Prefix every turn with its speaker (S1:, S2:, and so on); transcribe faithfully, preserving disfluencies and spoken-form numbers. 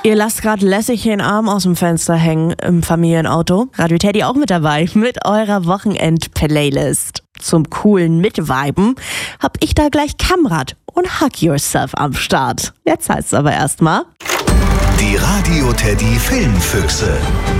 S1: Ihr lasst gerade lässig den Arm aus dem Fenster hängen im Familienauto. Radio Teddy auch mit dabei mit eurer Wochenend-Playlist. Zum coolen Mitviben hab ich da gleich Kamrat und Hug Yourself am Start. Jetzt heißt's aber erstmal:
S2: Die Radio Teddy Filmfüchse.